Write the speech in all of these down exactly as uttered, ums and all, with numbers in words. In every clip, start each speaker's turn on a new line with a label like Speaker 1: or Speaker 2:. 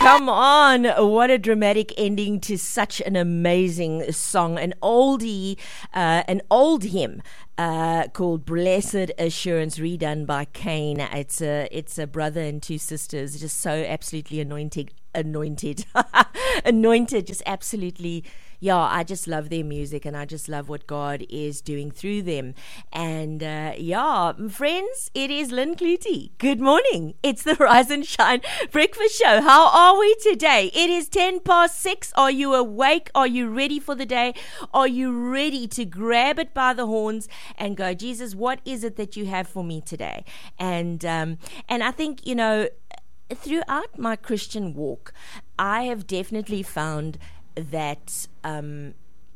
Speaker 1: Come on. What a dramatic ending to such an amazing song. An oldie, uh, an old hymn uh, called Blessed Assurance, redone by Kane. It's a, it's a brother and two sisters, just so absolutely anointed, anointed, anointed, just absolutely. Yeah, I just love their music and I just love what God is doing through them. And uh, yeah, friends, it is Lynn Clutie. Good morning. It's the Rise and Shine Breakfast Show. How are we today? It is ten past six. Are you awake? Are you ready for the day? Are you ready to grab it by the horns and go, Jesus, what is it that you have for me today? And um, and I think, you know, throughout my Christian walk, I have definitely found that um,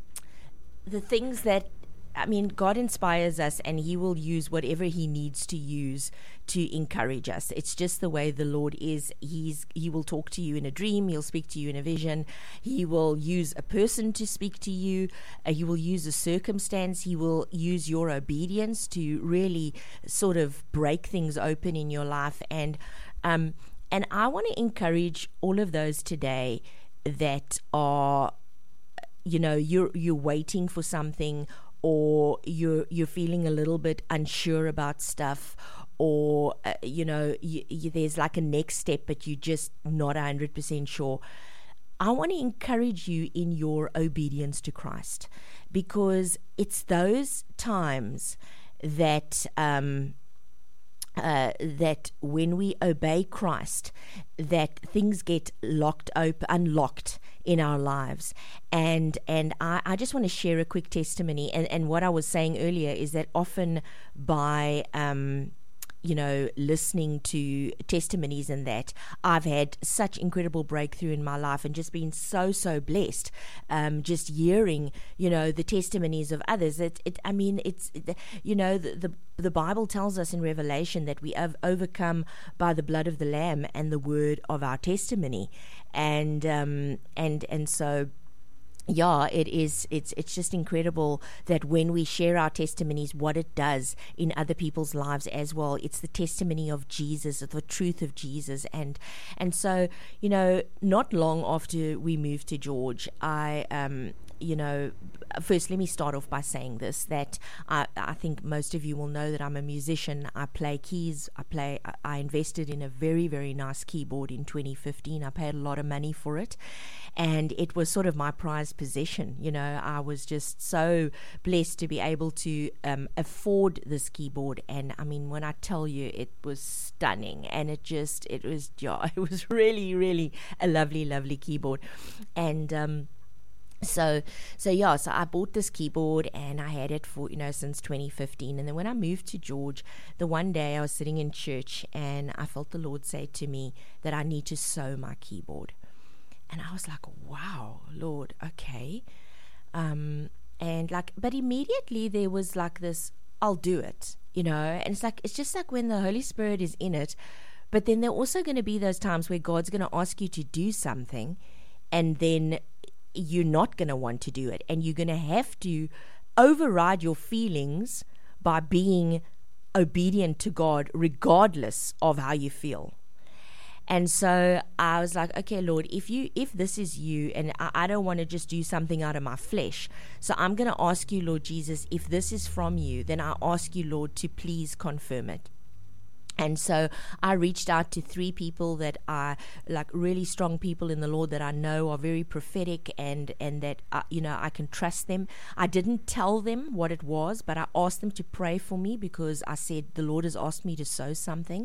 Speaker 1: the things that, I mean, God inspires us and he will use whatever he needs to use to encourage us. It's just the way the Lord is. He's He will talk to you in a dream. He'll speak to you in a vision. He will use a person to speak to you. Uh, he will use a circumstance. He will use your obedience to really sort of break things open in your life. And um, and I want to encourage all of those today that are, you know, you're you're waiting for something, or you're you're feeling a little bit unsure about stuff, or uh, you know, you, you, there's like a next step, but you're just not one hundred percent sure. I want to encourage you in your obedience to Christ, because it's those times that um, Uh, that when we obey Christ, that things get locked open, unlocked in our lives. And and I, I just want to share a quick testimony. And, and what I was saying earlier is that often by um, you know, listening to testimonies and that, I've had such incredible breakthrough in my life and just been so, so blessed, um, just hearing, you know, the testimonies of others. It, it I mean, it's, you know, the, the, the Bible tells us in Revelation that we have overcome by the blood of the Lamb and the word of our testimony. And, um, and, and so, yeah, it is. It's it's just incredible that when we share our testimonies, what it does in other people's lives as well. It's the testimony of Jesus, the truth of Jesus, and and so, you know, not long after we moved to George, I um you know, first let me start off by saying this, that I, I think most of you will know that I'm a musician. I play keys. I play. I invested in a very, very nice keyboard in twenty fifteen. I paid a lot of money for it, and it was sort of my prized possession. You know, I was just so blessed to be able to um, afford this keyboard. And I mean, when I tell you, it was stunning, and it just, it was, yeah, it was really, really a lovely, lovely keyboard. And um So, so yeah, so I bought this keyboard and I had it for, you know, since twenty fifteen. And then when I moved to George, the one day I was sitting in church and I felt the Lord say to me that I need to sew my keyboard. And I was like, wow, Lord, okay. Um, and like, but immediately there was like this, I'll do it, you know, and it's like, it's just like when the Holy Spirit is in it, but then there are also going to be those times where God's going to ask you to do something, and then you're not going to want to do it, and you're going to have to override your feelings by being obedient to God regardless of how you feel. And so I was like, okay, Lord, if you if this is you, and I, I don't want to just do something out of my flesh, so I'm going to ask you, Lord Jesus, if this is from you, then I ask you, Lord, to please confirm it. And so I reached out to three people that are like really strong people in the Lord that I know are very prophetic, and, and that, uh, you know, I can trust them. I didn't tell them what it was, but I asked them to pray for me, because I said, the Lord has asked me to sow something.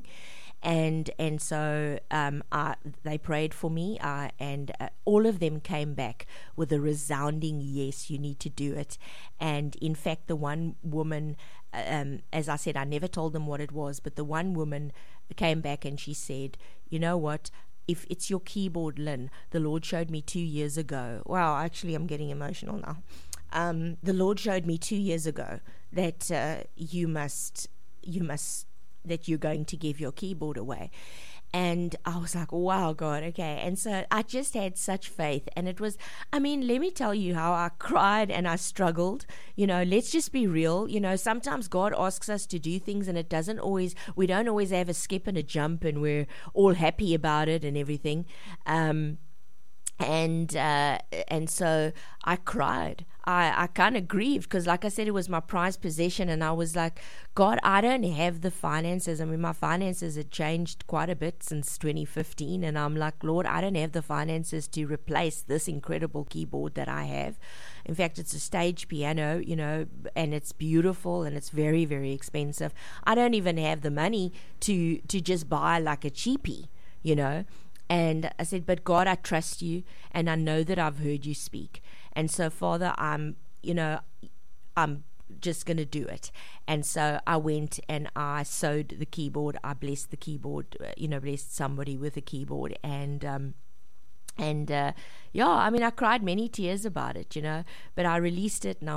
Speaker 1: And and so um, I, they prayed for me, uh, and uh, all of them came back with a resounding yes, you need to do it. And in fact, the one woman, um, as I said, I never told them what it was, but the one woman came back and she said, you know what, if it's your keyboard, Lynn, the Lord showed me two years ago. Wow, actually, I'm getting emotional now. Um, the Lord showed me two years ago that uh, you must, you must that you're going to give your keyboard away. And I was like, wow, God, okay. And so I just had such faith. And it was, I mean, let me tell you how I cried and I struggled. You know, let's just be real. You know, sometimes God asks us to do things and it doesn't always, we don't always have a skip and a jump and we're all happy about it and everything. Um, and uh, and so I cried. I, I kind of grieved because, like I said, it was my prized possession, and I was like, God, I don't have the finances. I mean, my finances had changed quite a bit since twenty fifteen, and I'm like, Lord, I don't have the finances to replace this incredible keyboard that I have. In fact, it's a stage piano, you know, and it's beautiful and it's very, very expensive. I don't even have the money to to just buy like a cheapie, you know. And I said, but God, I trust you, and I know that I've heard you speak. And so, Father, I'm, you know, I'm just going to do it. And so I went and I sewed the keyboard. I blessed the keyboard, you know, blessed somebody with a keyboard. And, um, and uh, yeah, I mean, I cried many tears about it, you know, but I released it and I